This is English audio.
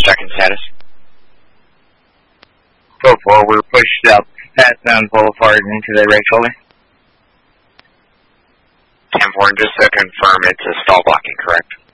check-in status. 4-4, we're pushed up Pathbound Boulevard into the right shoulder. 10-4, just to confirm it's a stall blocking, correct?